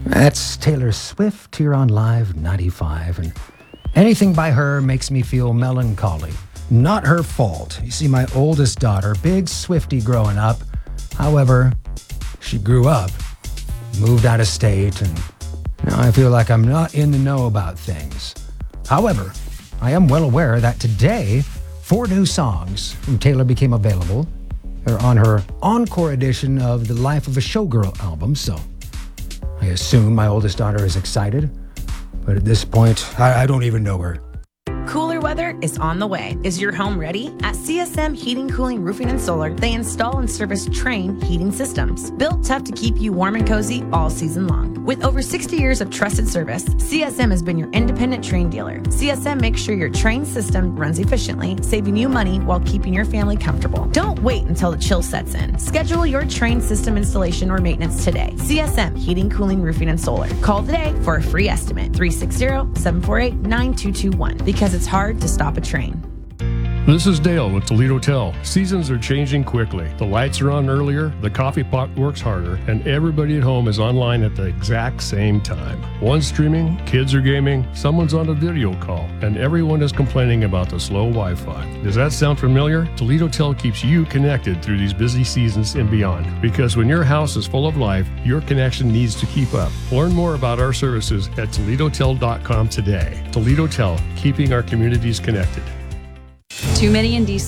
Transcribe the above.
That's Taylor Swift here on Live 95, and anything by her makes me feel melancholy. Not her fault. You see, my oldest daughter, big Swiftie growing up. However, she grew up, moved out of state, and now I feel like I'm not in the know about things. However, I am well aware that today, 4 new songs from Taylor became available. They're on her encore edition of the Life of a Showgirl album, so I assume my oldest daughter is excited, but at this point, I don't even know her. Cooler weather is on the way. Is your home ready? At CSM Heating, Cooling, Roofing, and Solar, they install and service Trane heating systems. Built tough to keep you warm and cozy all season long. With over 60 years of trusted service, CSM has been your independent Trane dealer. CSM makes sure your Trane system runs efficiently, saving you money while keeping your family comfortable. Don't wait until the chill sets in. Schedule your Trane system installation or maintenance today. CSM Heating, Cooling, Roofing, and Solar. Call today for a free estimate. 360-748-9221. Because it's hard to stop a train. This is Dale with Toledo Tel. Seasons are changing quickly. The lights are on earlier, the coffee pot works harder, and everybody at home is online at the exact same time. One's streaming, kids are gaming, someone's on a video call, and everyone is complaining about the slow Wi-Fi. Does that sound familiar? Toledo Tel keeps you connected through these busy seasons and beyond. Because when your house is full of life, your connection needs to keep up. Learn more about our services at ToledoTel.com today. Toledo Tel, keeping our communities connected. Too many indecent